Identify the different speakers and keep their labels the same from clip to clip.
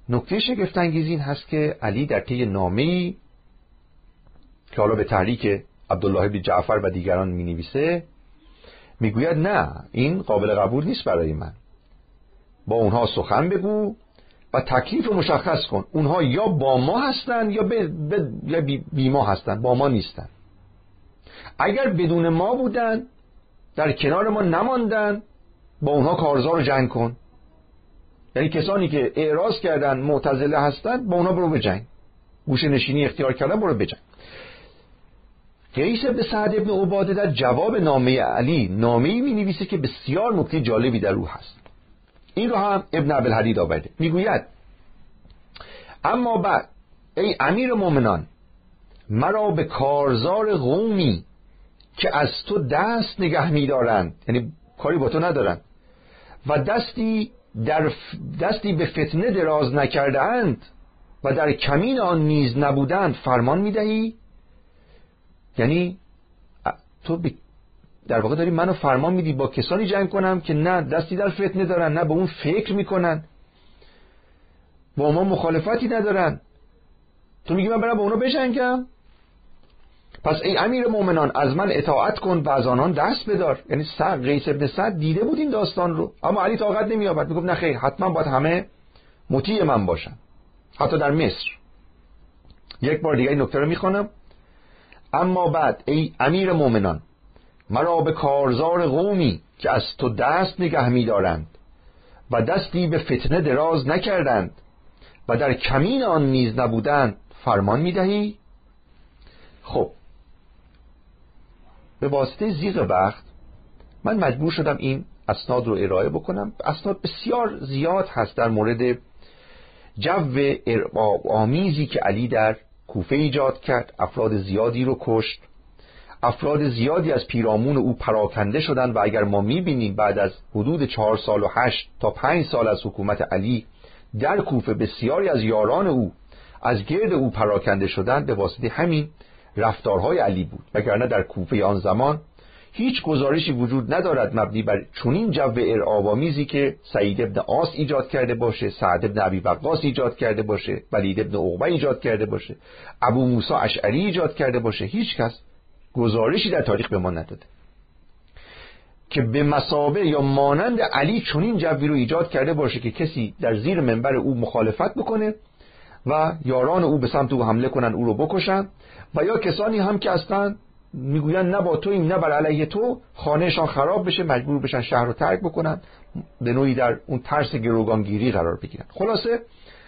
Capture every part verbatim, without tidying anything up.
Speaker 1: نکته شگفت‌انگیز این هست که علی در طی نامه‌ای که حالا به تحریک عبدالله بن جعفر و دیگران می‌نویسه میگوید نه، این قابل قبول نیست برای من، با اونها سخن بگو و تکلیف مشخص کن، اونها یا با ما هستن یا, به به یا بی, بی ما هستن، با ما نیستن. اگر بدون ما بودن، در کنار ما نماندن، با اونها کارزار جنگ کن. یعنی کسانی که اعراض کردن معتزله هستن، با اونها برو بجنگ، گوشه نشینی اختیار کردن، برو بجنگ. قیس بن سعد ابن عباده در جواب نامه علی نامه‌ای می‌نویسه که بسیار نکته جالبی در او هست. این رو هم ابن ابوالحدید آورده. میگوید اما بعد ای امیر مومنان، مرا به کارزار قومی که از تو دست نگه می‌دارند، یعنی کاری با تو ندارند، و دستی در دستی به فتنه دراز نکرده اند و در کمین آن نیز نبودند، فرمان می‌دهی؟ یعنی تو در واقع داری منو فرمان میدی با کسانی جنگ کنم که نه دستی در فتنه دارن، نه به اون فکر میکنن، با ما مخالفتی ندارن، تو میگی من برم با اونا بجنگم؟ پس ای امیر مومنان از من اطاعت کن و از آنان دست بدار. یعنی سعد قیس ابن سعد دیده بود این داستان رو، اما علی طاقت نمی‌یافت، میگفت نه خیر، حتما باید همه مطیع من باشن، حتی در مصر. یک بار دیگه این نکته رو میخوانم. اما بعد ای امیر مومنان، مرا به کارزار قومی که از تو دست نگه می‌دارند و دستی به فتنه دراز نکردند و در کمین آن نیز نبودند، فرمان می‌دهی؟ خب به واسطه ضیق وقت من مجبور شدم این اسناد رو ارائه بکنم. اسناد بسیار زیاد هست در مورد جو ارباب آمیزی که علی در کوفه ایجاد کرد، افراد زیادی رو کشت، افراد زیادی از پیرامون او پراکنده شدند و اگر ما میبینیم بعد از حدود چهار سال و هشت تا پنج سال از حکومت علی در کوفه بسیاری از یاران او از گرد او پراکنده شدند، به واسطه همین رفتارهای علی بود. وگرنه در کوفه آن زمان هیچ گزارشی وجود ندارد مبنی بر چنین جو ارعاب‌آمیزی که سعید ابن عاص ایجاد کرده باشه، سعد ابن ابی وقاص ایجاد کرده باشه، ولید ابن عقبه ایجاد کرده باشه، ابو موسی اشعری ایجاد کرده باشه. هیچ کس گزارشی در تاریخ به ما نداده که به مثابه یا مانند علی چنین جوی رو ایجاد کرده باشه که کسی در زیر منبر او مخالفت بکنه و یاران او به سمت او حمله کنن، او رو بکشن، و یا کسانی هم که اصلا میگوین نه با توییم نه بر علیه تو، خانهشان خراب بشه، مجبور بشن شهر رو ترک بکنن، به نوعی در اون ترس گروگانگیری قرار بگیرن. خلاصه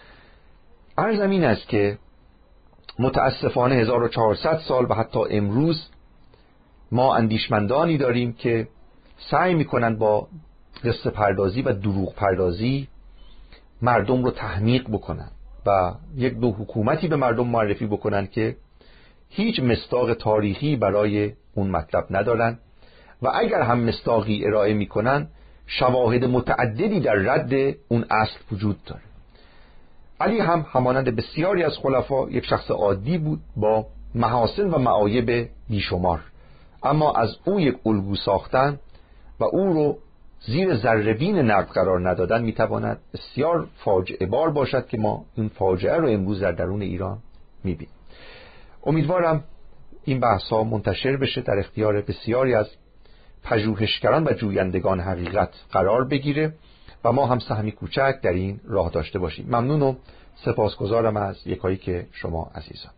Speaker 1: عرضم این است که متاسفانه هزار و چهارصد سال و حتی امروز ما اندیشمندانی داریم که سعی میکنن با قصه پردازی و دروغ پردازی مردم رو تحمیق بکنن و یک دو حکومتی به مردم معرفی بکنن که هیچ مصداق تاریخی برای اون مطلب ندارن و اگر هم مصداقی ارائه میکنن شواهد متعددی در رد اون اصل وجود داره. علی هم همانند بسیاری از خلفا یک شخص عادی بود با محاسن و معایب بیشمار، اما از او یک الگو ساختن و او رو زیر ذره‌بین نقد قرار ندادن میتواند بسیار فاجعه بار باشد که ما این فاجعه رو امروز در درون ایران میبینیم. امیدوارم این بحث‌ها منتشر بشه، در اختیار بسیاری از پژوهشگران و جویندگان حقیقت قرار بگیره و ما هم سهمی کوچک در این راه داشته باشیم. ممنون و سپاسگزارم از یکایی که شما عزیزان.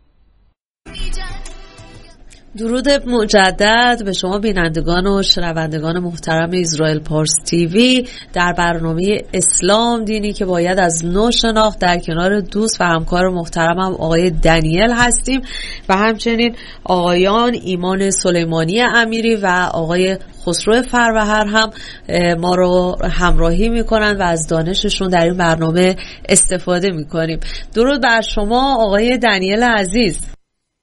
Speaker 2: درود مجدد به شما بینندگان و شنوندگان محترم اسرائیل پارس تیوی در برنامه اسلام دینی که باید از نو شناخت در کنار دوست و همکار محترمم آقای دنیل هستیم و همچنین آقایان ایمان سلیمانی امیری و آقای خسرو فروهر هم ما رو همراهی میکنن و از دانششون در این برنامه استفاده میکنیم. درود بر شما آقای دنیل عزیز.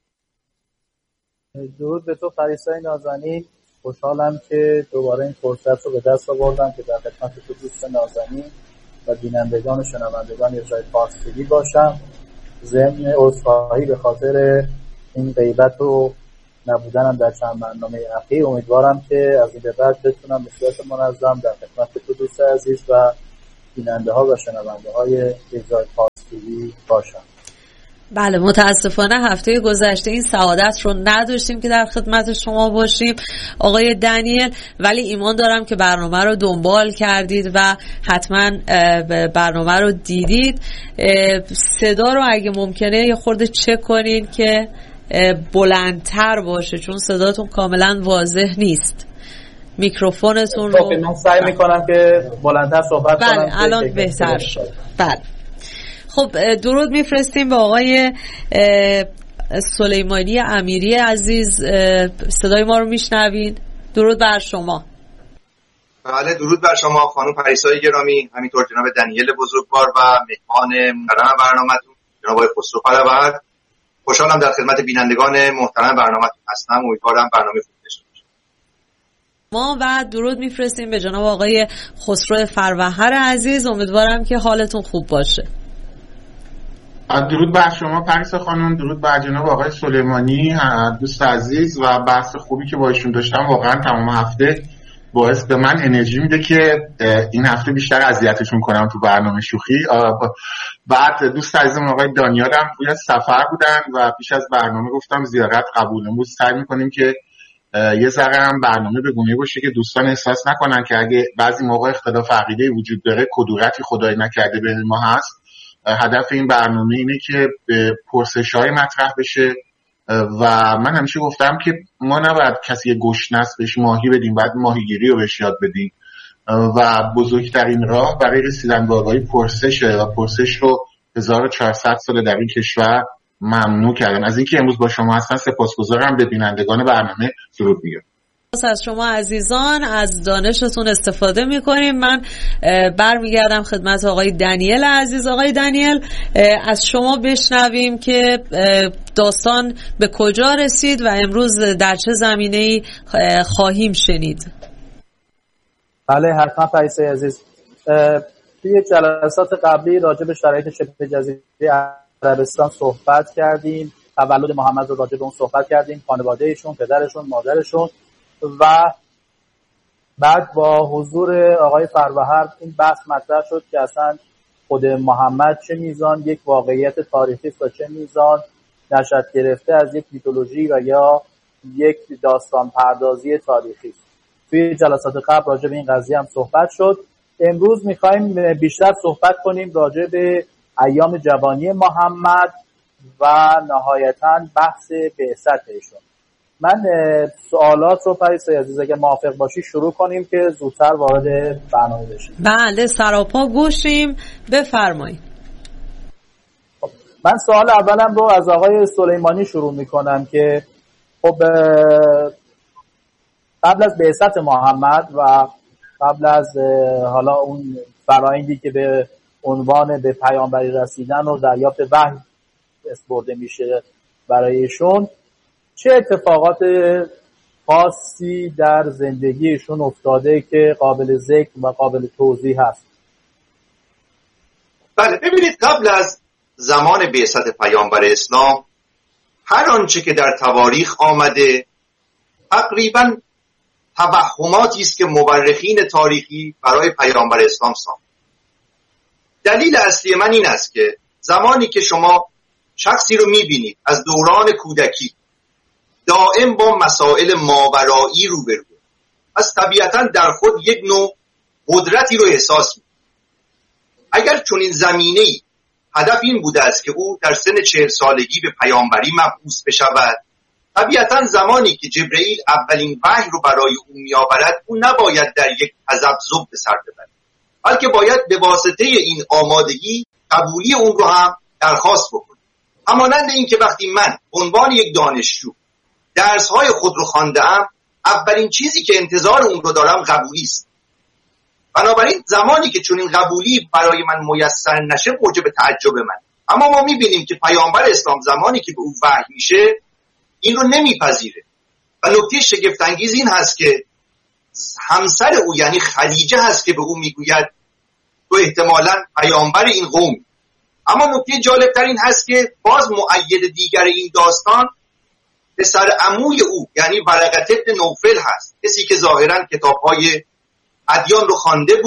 Speaker 3: درود به تو فریسای نازنین. خوشحالم که دوباره این فرصت رو به دست آوردم که در خدمت تو دوست نازنین و بینندگان و شنوندگان اسرائیل پارس تیوی باشم. ضمن عذرخواهی به خاطر این غیبت و نبودنم در چند برنامه اخیر، امیدوارم که از این به بعد بتونم به صورت منظم در خدمت تو دوست عزیز و بیننده ها و شنونده های اسرائیل پارس تیوی باشم.
Speaker 2: بله، متاسفانه هفته گذشته این سعادت رو نداشتیم که در خدمت شما باشیم آقای دنیل، ولی ایمان دارم که برنامه رو دنبال کردید و حتما برنامه رو دیدید. صدا رو اگه ممکنه یه خورده چک کنین که بلندتر باشه، چون صداتون کاملا واضح نیست. میکروفونتون رو
Speaker 3: من سعی میکنم که بلندتر صحبت کنم.
Speaker 2: بله، الان بهتر شد. بله، خب درود میفرستیم به آقای سلیمانی امیری عزیز. صدای ما رو میشنوین؟ درود بر شما.
Speaker 4: بله، درود بر شما خانم پریسای گرامی، همینطور جناب دنیل بزرگوار و مهمان محترم برنامه‌تون جناب آقای خسرو پرورد. خوشحالم در خدمت بینندگان محترم برنامه‌تون هستم. امیدوارم برنامه خوبی داشته باشید.
Speaker 2: ما و درود میفرستیم به جناب آقای خسرو فروهر عزیز. امیدوارم که حالتون خوب باشه.
Speaker 5: درود بر شما پریسا خانم، درود بر جناب آقای سلیمانی دوست عزیز، و بحث خوبی که با ایشون داشتم واقعا تمام هفته باعث به من انرژی میده که این هفته بیشتر اذیتشون کنم تو برنامه شوخی. بعد دوست عزیزم آقای دانیال هم روی سفر بودن و پیش از برنامه گفتم زیارت قبول. امروز سعی میکنیم که یه ذره هم برنامه به گونه‌ای باشه که دوستان احساس نکنن که اگه بعضی موقع اختلاف عقیده وجود داره کدورتی خدای نکرده بین ما هست. هدف این برنامه اینه که پرسش‌های مطرح بشه و من همیشه گفتم که ما نباید کسی گشنه بهش ماهی بدیم، باید ماهیگیری رو بهش یاد بدیم و بزرگترین راه برای رسیدن به آگاهی پرسشه و پرسش رو هزار و چهارصد سال در این کشور ممنوع کردن. از اینکه امروز با شما هستن سپاسگزارم. به بینندگان برنامه درود میگم.
Speaker 2: از شما عزیزان از دانشتون استفاده میکنیم. من برمیگردم خدمت آقای دنیل عزیز. آقای دنیل، از شما بشنویم که داستان به کجا رسید و امروز در چه زمینه‌ای خواهیم شنید.
Speaker 3: بله حتما پریسای عزیز، توی جلسات قبلی راجع به شرایط شبه جزیره عربستان صحبت کردیم. تولد محمد رو راجع به اون صحبت کردیم، خانوادهشون، پدرشون، مادرشون، و بعد با حضور آقای فروهر این بحث مطرح شد که اصلا خود محمد چه میزان یک واقعیت تاریخی است و چه میزان نشأت گرفته از یک میتولوژی و یا یک داستان پردازی تاریخی است. توی جلسات قبل راجع به این قضیه هم صحبت شد. امروز میخوایم بیشتر صحبت کنیم راجع به ایام جوانی محمد و نهایتاً بحث بعثت ایشون. من سوالات رو پریسای عزیز اگه موافق باشی شروع کنیم که زودتر وارد برنامه بشیم.
Speaker 2: بله، سراپا گوشیم، بفرمایید.
Speaker 3: من سوال اولم رو از آقای سلیمانی شروع میکنم که خب قبل از بعثت محمد و قبل از حالا اون فرآیندی که به عنوان به پیامبری رسیدن و دریافت وحی اسپرده میشه برایشون، چه اتفاقات خاصی در زندگیشون افتاده که قابل ذکر و قابل توضیح هست؟
Speaker 4: بله، ببینید قبل از زمان بعثت پیامبر اسلام هر آنچه که در تواریخ آمده تقریباً توهماتی است که مورخین تاریخی برای پیامبر اسلام ساختند. دلیل اصلی من این است که زمانی که شما شخصی رو می‌بینید از دوران کودکی دائم با مسائل ماورایی روبروه، پس طبیعتاً در خود یک نوع قدرتی رو احساس می‌کنید. اگر چنین زمینه‌ای هدف این بوده است که او در سن چهل سالگی به پیامبری مبعوث بشود، طبیعتاً زمانی که جبرئیل اولین وحی رو برای او می‌آورد، او نباید در یک تذبذب به سر ببرد، بلکه باید به واسطه این آمادگی قبولی اون رو هم درخواست بکنه. همانند این که وقتی من عنوان یک دانشجو درس‌های خود رو خوانده‌ام، اولین چیزی که انتظار اون رو دارم قبولی است. بنابراین زمانی که چنین قبولی برای من میسر نشه موجب تعجب من. اما ما می‌بینیم که پیامبر اسلام زمانی که به او وحی میشه این رو نمیپذیره و نکته شگفت انگیز این هست که همسر او یعنی خدیجه هست که به او میگوید تو احتمالاً پیامبر این قوم. اما نکته جالبتر این هست که باز مؤید دیگر این داستان پسر عموی او یعنی ورقه بن نوفل هست، کسی که ظاهراً کتاب‌های ادیان رو خوانده بود،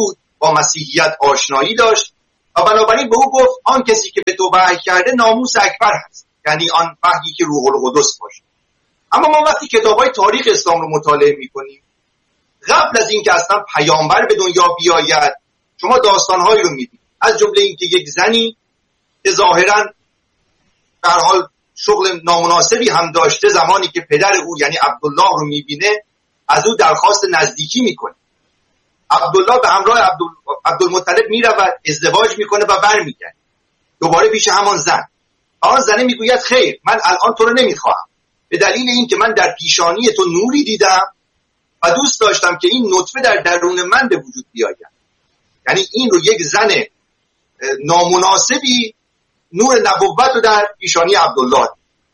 Speaker 4: با مسیحیت آشنایی داشت و بنابراین به او گفت آن کسی که به تو وحی کرده ناموس اکبر هست، یعنی آن وحی که روح القدس باشه. اما ما وقتی کتاب‌های تاریخ اسلام رو مطالعه می‌کنیم، قبل از اینکه اصلا پیامبر به دنیا بیاید شما داستان‌هایی رو می‌بینید، از جمله اینکه یک زنی که ظاهراً در حال شغل نامناسبی هم داشته، زمانی که پدر او یعنی عبدالله رو می‌بینه از او درخواست نزدیکی می‌کنه. عبدالله به همراه عبدالمطلب می‌رود، ازدواج می‌کنه و برمیگرده دوباره پیش همان زن. آن زنه میگوید خیر، من الان تو رو نمیخواهم، به دلیل اینکه من در پیشانی تو نوری دیدم و دوست داشتم که این نطفه در درون من به وجود بیاید. یعنی این رو یک زن نامناسبی نور نبوت رو در پیشانی عبدالله.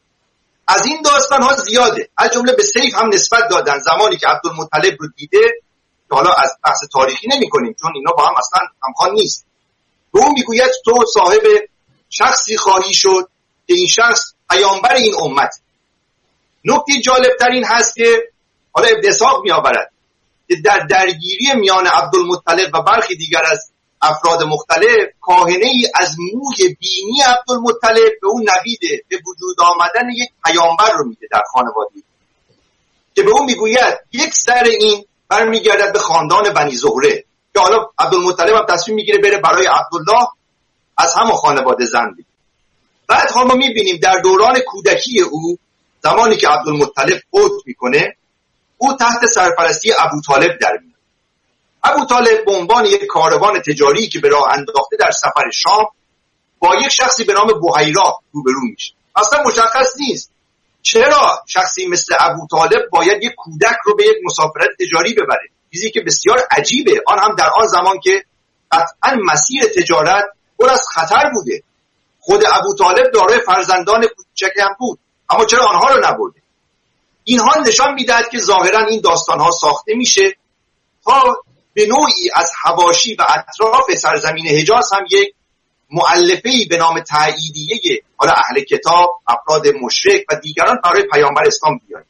Speaker 4: از این داستان ها زیاده، از جمله به سیف هم نسبت دادن زمانی که عبدالمطلب رو دیده، که حالا از بحث تاریخی نمی کنیم چون اینا با هم اصلا همخوان نیست. به اون میگوید تو صاحب شخصی خواهی شد که این شخص پیامبر این امت. نکته جالب تر این هست که حالا ابن اسحاق می آورد که در درگیری میان عبدالمطلب و برخی دیگر از افراد مختلف، کاهنه ای از موی بینی عبدالمطلب به اون نوید به وجود آمدن یک پیامبر رو میده در خانواده، که به اون میگوید یک سر این برمیگردد به خاندان بنی زهره، که حالا عبدالمطلب هم تصمیم میگیره بره برای عبدالله از همون خانواده زن بید. بعد ما میبینیم در دوران کودکی او، زمانی که عبدالمطلب فوت میکنه، او تحت سرپرستی ابوطالب در میاد. ابوطالب به عنوان یک کاروان تجاری که به راه انداخته در سفر شام با یک شخصی به نام بحیرا روبرو میشه. اصلا مشخص نیست چرا شخصی مثل ابوطالب باید یک کودک رو به یک مسافرت تجاری ببره، چیزی که بسیار عجیبه، آن هم در آن زمان که قطعا مسیر تجارت پر از خطر بوده. خود ابوطالب دارای فرزندان کوچک هم بود، اما چرا آنها رو نبرده؟ اینها نشان میدهد که ظاهرا این داستانها ساخته میشه تا به نوعی از حواشی و اطراف سرزمین حجاز هم یک مؤلفه‌ای به نام تاییدیه حالا اهل کتاب، افراد مشرک و دیگران برای پیامبر اسلام بیاید.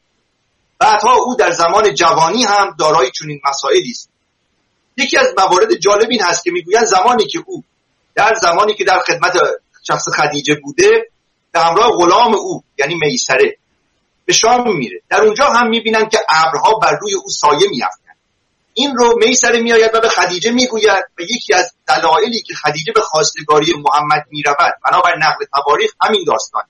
Speaker 4: بعدها او در زمان جوانی هم دارای چنین مسائلی است. یکی از موارد جالب این هست که میگویند زمانی که او در زمانی که در خدمت شخص خدیجه بوده، به همراه غلام او یعنی میسره به شام میره، در اونجا هم میبینن که ابرها بر روی او سایه میافکنن. این رو میسره میآید و به خدیجه میگوید و یکی از دلایلی که خدیجه به خواستگاری محمد میرود بنابر نقل تواریخ همین داستان.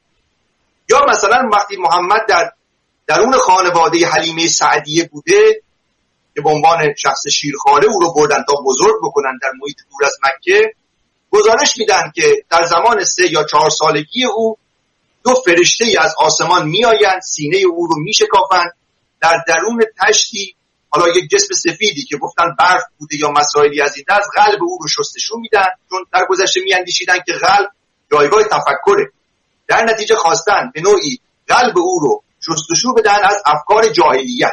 Speaker 4: یا مثلا وقتی محمد در درون خانواده حلیمه سعدیه بوده که به عنوان شخص شیرخواره او رو بردن تا بزرگ بکنن در محیط دور از مکه، گزارش میدن که در زمان سه یا چهار سالگی او دو فرشته ای از آسمان میآیند، سینه او رو میشکافند، در درون تشتی حالا یک جسم سفیدی که گفتن برف بوده یا مسائلی از این دست، قلب او رو شستشو میدن، چون در گذشته میاندیشیدن که قلب جایگاه تفکره. در نتیجه خواستن به نوعی قلب او رو شستشو بدن از افکار جاهلیت.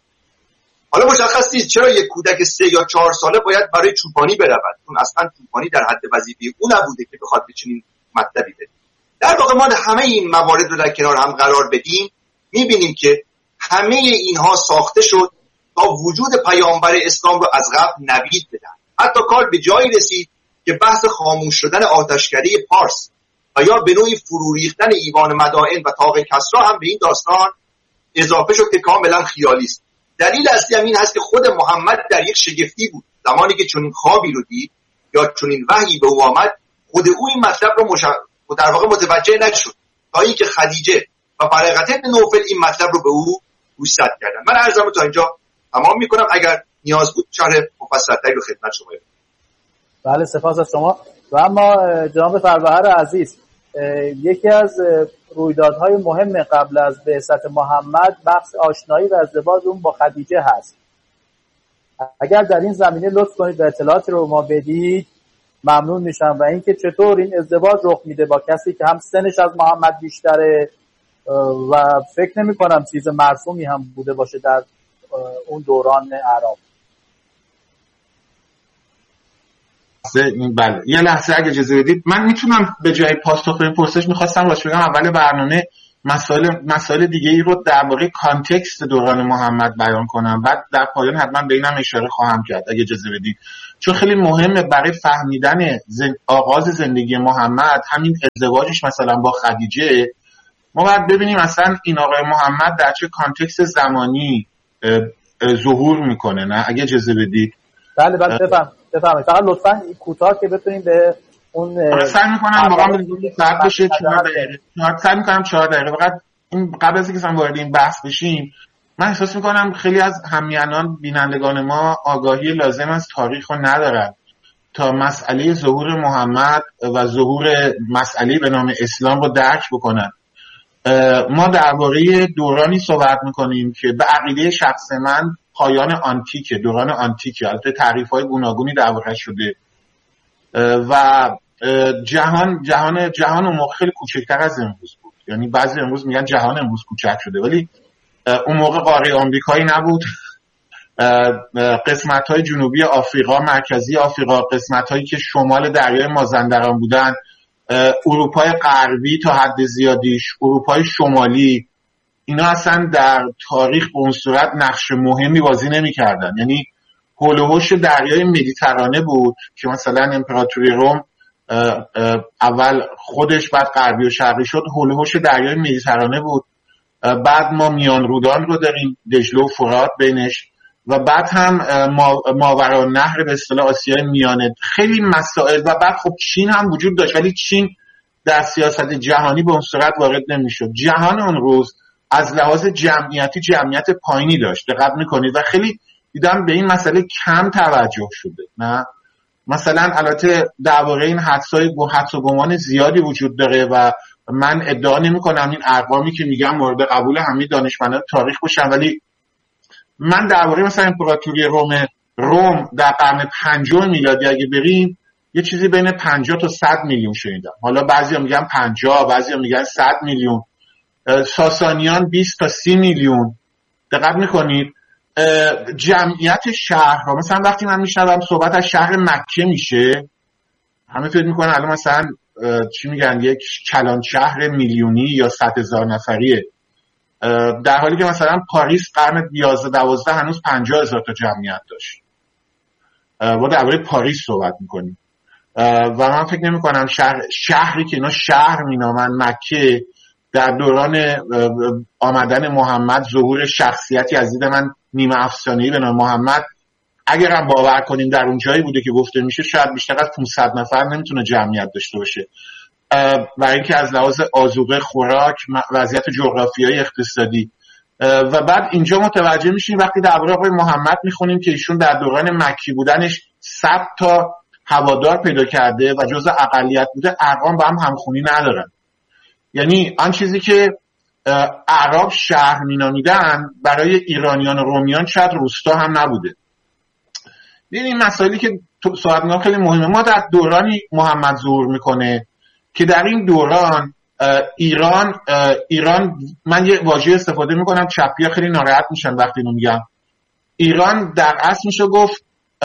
Speaker 4: حالا مشخص نیست چرا یک کودک سه یا چهار ساله باید برای چوپانی برود، چون اصلا چوپانی در حد وظیفه او نبوده که بخواد به چنین مطلبی بره. در واقع ما همه این موارد رو در کنار هم قرار بدیم، میبینیم که همه اینها ساخته شد تا وجود پیامبر اسلام رو از قبل نوید بدن. حتی کار به جایی رسید که بحث خاموش شدن آتشکده پارس و یا به نوعی فرو ریختن ایوان مدائن و طاق کسرا هم به این داستان اضافه شد که کاملا خیالی است. دلیل اصلی هم این هست که خود محمد در یک شگفتی بود. زمانی که چنین خوابی رو دید یا چنین وحی به او آمد، خود او این مطلب رو مش... در واقع متوجه نشد تا اینکه خدیجه و برقته بن نوفل این مطلب رو به او گوشزد کردن. من عرضمو تا اینجا تمام میکنم، اگر نیاز بود شرح مفصل‌تری رو خدمت شما بدم.
Speaker 3: بله سپاس از شما. و اما جناب فروهر عزیز، یکی از رویدادهای مهم قبل از بعثت محمد بحث آشنایی و ازدواج اون با خدیجه هست. اگر در این زمینه لطف کنید و اطلاعاتی رو ما بدید ممنون میشم، و اینکه چطور این ازدواج رخ میده با کسی که هم سنش از محمد بیشتره و فکر نمی کنم چیز مرسومی هم بوده باشه در اون دوران عرب.
Speaker 5: بله یه لحظه اگه اجازه بدید، من میتونم به جای پاسخ به پرسش میخواستم باشه بگم اول برنامه مسائل مسائل دیگه ای رو درباره کانتکست دوران محمد بیان کنم. بعد در پایان حتما به اینم اشاره خواهم کرد اگه اجازه بدید، چون خیلی مهمه برای فهمیدن زن... آغاز زندگی محمد، همین ازدواجش مثلا با خدیجه. ما باید ببینیم اصلا این آقای محمد در چه کانتکست زمانی ظهور میکنه. نه اگه اجازه بدید.
Speaker 3: بله بله بفهم بفهمید. فقط لطفاً کوتاه که بتونیم به اون
Speaker 5: سعی میکنم واقعا بدون ساعت بشه چهار دقیقه. سعی میکنم چهار دقیقه. فقط این قبل از اینکه وارد این بحث بشیم، من احساس میکنم خیلی از همیهنان بینندگان ما آگاهی لازم از تاریخ رو ندارن تا مسئله ظهور محمد و ظهور مسئله به نام اسلام رو درک بکنن. ما درباره دورانی صحبت میکنیم که به عقیده شخص من پایان آنتیکه، دوران آنتیکه. البته تعریف‌های گوناگونی دربارش شده و جهان جهان جهان اون موقع خیلی کوچکتر از امروز بود. یعنی بعضی امروز میگن جهان امروز کوچک شده، ولی اون موقع قاره آمریکایی نبود. قسمت‌های جنوبی آفریقا، مرکزی آفریقا، قسمت‌هایی که شمال دریای مازندران بودن، اروپای غربی تا حد زیادیش، اروپای شمالی، اینا اصلا در تاریخ به اون صورت نقش مهمی بازی نمی‌کردن. یعنی حول و حوش دریای مدیترانه بود که مثلا امپراتوری روم اول خودش بعد غربی و شرقی شد، حول و حوش دریای مدیترانه بود. بعد ما میان رودان رو داریم، دجله و فرات بینش، و بعد هم ماوراءالنهر به اصطلاح آسیای میانه، خیلی مسائل. و بعد خب چین هم وجود داشت، ولی چین در سیاست جهانی به اون صورت وارد نمیشد. جهان اون روز از لحاظ جمعیتی جمعیت پایینی داشت، دقت میکنید، و خیلی دیدم به این مسئله کم توجه شده. نه مثلا البته درباره این حدسای حدس و گمان زیادی وجود داره و من ادعا نمی‌کنم این ارقامی که میگم مورد قبول همه دانشمندان تاریخ باشن، ولی من درباره مثلا امپراتوری روم روم در قرن پنجم میلادی اگه بریم یه چیزی بین پنجاه تا صد میلیون شنیدم. حالا بعضیا میگن پنجاه، بعضیا میگن صد میلیون. ساسانیان بیست تا سی میلیون. دقت میکنید جمعیت شهرها، مثلا وقتی من میشنوم صحبت از شهر مکه میشه، همه فکر میکنن الان مثلا چی میگن یک کلان شهر میلیونی یا صد هزار نفریه، در حالی که مثلا پاریس قرن یازده دوازده هنوز پنجاه هزار تا جمعیت داشت. ما درباره پاریس صحبت میکنیم و من فکر نمی کنم شهر شهری که اینا شهر مینامن مکه در دوران آمدن محمد ظهور شخصیتی از دید من نیمه افسانه‌ای به نام محمد، اگر هم باور کنیم در اون جایی بوده که گفته میشه، شاید بیشتر از پانصد نفر نمیتونه جمعیت داشته باشه، برای اینکه از لحاظ آذوقه، خوراک، وضعیت جغرافیایی، اقتصادی. و بعد اینجا متوجه میشیم وقتی درباره آقای محمد میخونیم که ایشون در دوران مکی بودنش صد تا هوادار پیدا کرده و جزء اقلیت بوده، ارقام با هم همخونی ندارن. یعنی آن چیزی که اعراب شهر مینامیدن برای ایرانیان و رومیان شاید روستا هم نبوده. این مسائلی که صحبت می‌کنم خیلی مهمه. ما در دورانی محمد ظهور میکنه که در این دوران ایران ایران من یه واژه استفاده میکنم، چپی‌ها خیلی ناراحت میشن وقتی اینو میگم. ایران در اصل میشه گفت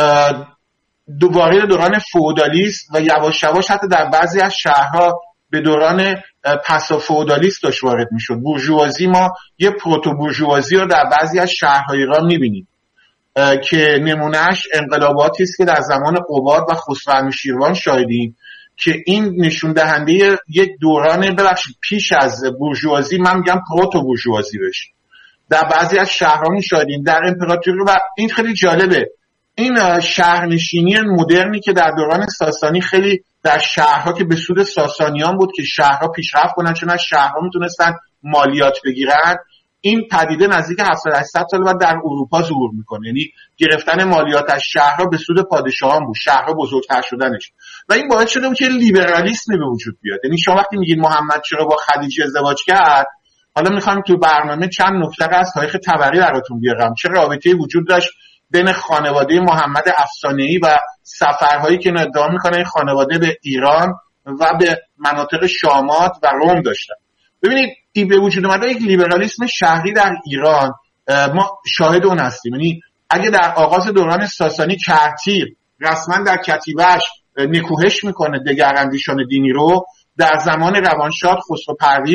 Speaker 5: دوباره دوران فئودالیسم و یواش یواش حتی در بعضی از شهرها به دوران پسا فئودالیسم داشت وارد میشد. بورژوازی، ما یه پروتو بورژوازی رو در بعضی از شهرهای ایران میبینیم که نمونهش انقلاباتی است که در زمان قباد و خسروانشیروان شاهدیم که این نشون دهنده یک دوران ببخشید پیش از بورژوازی، من میگم پروتو بورژوازی بشه، در بعضی از شهرها شاهدیم. در امپراتوری و این خیلی جالبه، این شهرنشینی مدرنی که در دوران ساسانی خیلی در شهرها که به سود ساسانیان بود که شهرها پیشرفت کنن چون از شهرها میتونستن مالیات بگیرن، این پدیده نزدیک هفتاد هشتصد سال بعد در اروپا ظهور میکنه. یعنی گرفتن مالیات از شهرها به سود پادشاهان بود، شهرها بزرگتر شدنش، و این باعث شده بود که لیبرالیسم به وجود بیاد. یعنی شما وقتی میگید محمد چرا با خدیجه ازدواج کرد، حالا میخوام تو برنامه چند نکته از تاریخ طبری براتون بیارم چه رابطه‌ای وجود داشت بین خانواده محمد افسانه‌ای و سفرهایی که ادعا میکنه این خانواده به ایران و به مناطق شامات و روم داشتن. ببینید این به وجود اومده یک لیبرالیسم شهری در ایران ما شاهد اون هستیم. یعنی اگه در آغاز دوران ساسانی کرتیر رسما در کتیبه‌اش نکوهش میکنه دگراندیشان دینی رو، در زمان روانشاد خسرو پرویز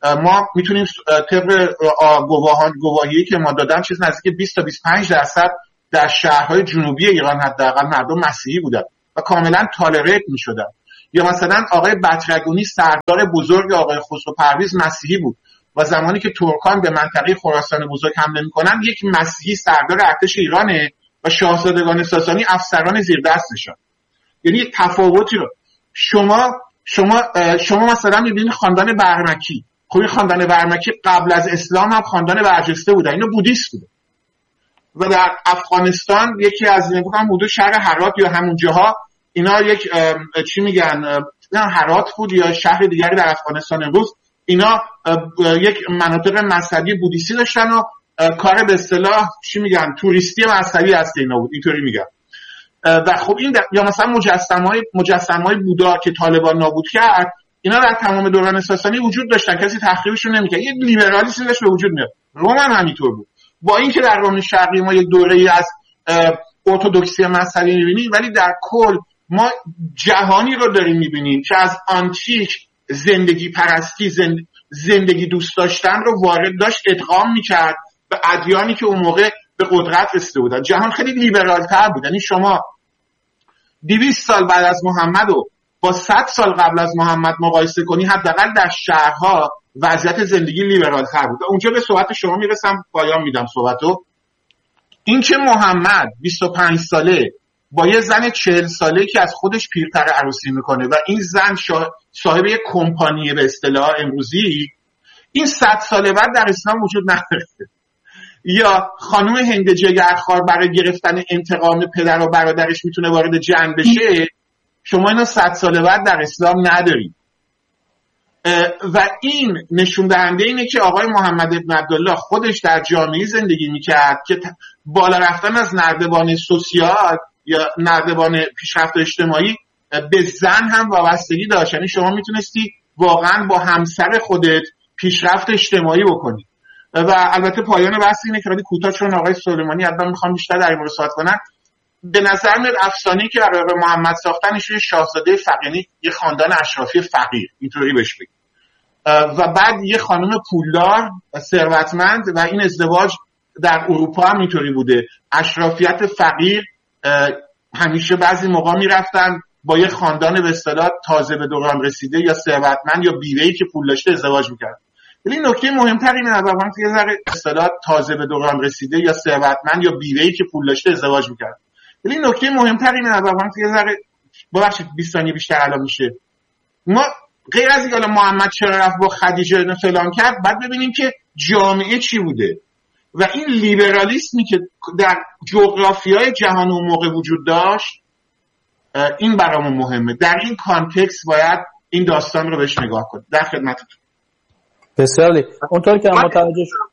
Speaker 5: ما میتونیم طبق گواهان گواهی که ما دادن چیز نزدیک بیست تا بیست و پنج درصد در شهرهای جنوبی ایران حداقل مردم مسیحی بودن و کاملا تالریت میشدن. یا مثلا آقای بطرگونی سردار بزرگ آقای خسرو پرویز مسیحی بود و زمانی که ترکان به منطقه خراسان بزرگ حمله میکنن یک مسیحی سردار ارتش ایرانه و شاهزادگان ساسانی افسران زیر دستشان. یعنی تفاوتی رو شما شما شما مثلا میبینید خاندان برمکی. خب خاندان برمکی قبل از اسلام هم خاندان برجسته بودن، اینو بودیست بوده. و در افغانستان یکی از نمیگم حدود شهر هرات یا همون جاها اینا یک چی میگن هرات بود یا شهر دیگری در افغانستان امروز، اینا یک مناطق مذهبی بودیستی داشتن و کار به اصطلاح چی میگن توریستی مذهبی هست اینا بود، اینطوری میگن. و خب این یا مثلا مجسمه‌های مجسمه‌های بودا که طالبان نابود کرد، اینا در تمام دوران ساسانی وجود داشتن، کسی تخریبشون نمی‌کرد. یک لیبرالیسم داشت به وجود میاد. روم هم همینطور بود. با اینکه در روم شرقی ما یک دوره‌ای از ارتدوکسی مذهبی می‌بینیم، ولی در کل ما جهانی رو داریم می‌بینیم که از آنتیک زندگی پرستی، زندگی دوست داشتن رو وارد داشت ادغام می‌کرد به ادیانی که اون موقع به قدرت رسیده بودن. جهان خیلی لیبرال‌تر بود. یعنی شما دویست سال بعد از محمد و با صد سال قبل از محمد مقایسه کنی، حداقل در شهرها وضعیت زندگی لیبرال‌تر بود. اونجا به صحبت شما میرسم، پایان میدم صحبتو. این که محمد بیست و پنج ساله با یه زن چهل ساله که از خودش پیرتر عروسی میکنه و این زن صاحب یک کمپانی به اصطلاح امروزی، این صد سال بعد در اسلام وجود نداره. یا خانم هند جگرخوار برای گرفتن انتقام پدر و برادرش میتونه وارد جنگ بشه، شما اینو صد سال بعد در اسلام ندارید. و این نشون دهنده اینه که آقای محمد ابن عبدالله خودش در جامعه زندگی میکرد که بالا رفتن از نردبان سوسیال یا نردبان پیشرفت اجتماعی به زن هم وابستگی داشت. یعنی شما میتونستی واقعا با همسر خودت پیشرفت اجتماعی بکنی. و البته پایان بحث اینه که خیلی کوتاه، چون آقای سلیمانی حتما میخوام بیشتر در این مورد صحبت کنن. به نظر میاد افسانه‌ای که برای محمد ساختن ایشون شاهزاده فقیری، یه خاندان اشرافی فقیر اینطوری بهش بگیم، و بعد یه خانم پولدار ثروتمند، و این ازدواج در اروپا هم اینطوری بوده. اشرافیت فقیر همیشه بعضی موقع میرفتن با یه خاندان به اصطلاح تازه به دوران رسیده یا ثروتمند یا بیوه‌ای که پول داشته ازدواج میکرد. ولی نکته مهمتر اینه از وقتی که در اصطلاح تازه به دوران رسیده یا ثروتمند یا بیوه‌ای که پول داشته ازدواج میکرد. ولی نکته مهمتر اینه از وقتی که در ببخشید بیست ثانیه بیشتر الان میشه، ما غیر از اینکه محمد چرا رفت با خدیجه فلان کرد، بعد ببینیم که جامعه چی بوده و این لیبرالیسمی که در جغرافیای جهان اون موقع وجود داشت، این برامون مهمه. در این کانتکست باید این داستان رو بهش نگاه کنیم. در خدمتتون.
Speaker 3: بسیار عالی. اونطوری که من متوجه شدم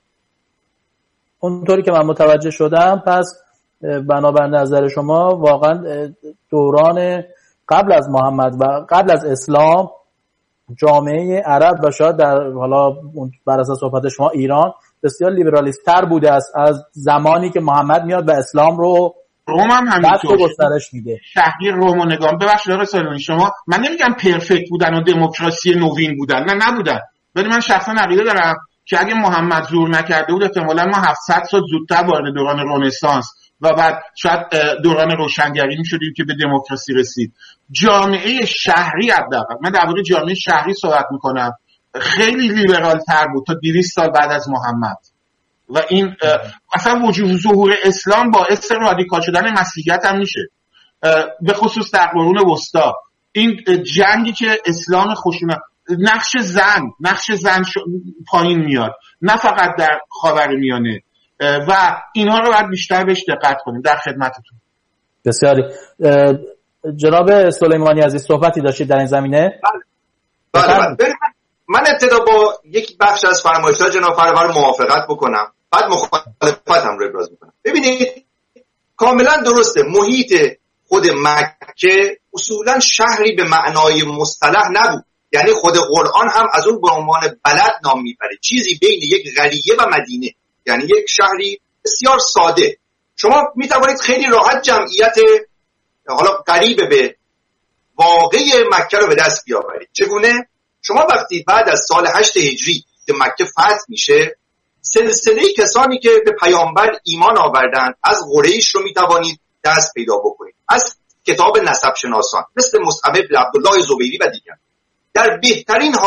Speaker 3: اونطوری که من متوجه شدم پس بنابر نظر شما واقعا دوران قبل از محمد و قبل از اسلام جامعه عرب و شاید در حالا بر اساس صحبت شما ایران بسیار لیبرالیست تر بوده است از زمانی که محمد میاد و اسلام رو
Speaker 5: روم هم همینطور
Speaker 3: گسترش میده.
Speaker 5: شهری روم و نگاه ببخشید آقای سلیمانی، شما من نمیگم پرفکت بودن و دموکراسی نوین بودن، نه نبودن، ولی من شخصا عقیده دارم که اگه محمد زور نکرده بود احتمالاً ما هفتصد سال زودتر وارد دوران رنسانس و بعد شاید دوران روشنگری می‌شدیم که به دموکراسی رسید. جامعه شهری حداقل، من درباره جامعه شهری صحبت می‌کنم، خیلی لیبرال تر بود تا دویست سال بعد از محمد. و این اصلا وجود ظهور اسلام باعث رادیکال شدن مسیحیت هم میشه، به خصوص در قرون وسطا. این جنگی که اسلام خشونت، نقش زن نقش زن پایین میاد، نه فقط در خاورمیانه، و اینها رو باید بیشتر بهش دقت کنیم. در خدمتتون.
Speaker 3: بسیاری. جناب سلیمانی عزیز صحبتی داشتید در این زمینه؟
Speaker 4: بله بله بله. من ابتدا با یک بخش از فرمایشات جناب فرور موافقت بکنم، بعد مخالفتم رو ابراز میکنم. ببینید کاملا درسته، محیط خود مکه اصولا شهری به معنای مصطلح نبود. یعنی خود قرآن هم از اون به عنوان بلد نام میبره، چیزی بین یک قریه و مدینه، یعنی یک شهری بسیار ساده. شما میتوانید خیلی راحت جمعیت حالا قریب به واقعی مکه رو به دست بیاورید. چگونه؟ شما وقتی بعد از سال هشت هجری که مکه فتح میشه، سلسله کسانی که به پیامبر ایمان آوردند از قریش رو میتوانید دست پیدا بکنید، از کتاب نسب شناسان مثل مصعب بن عبدالله زبیری و دیگر. در بهترین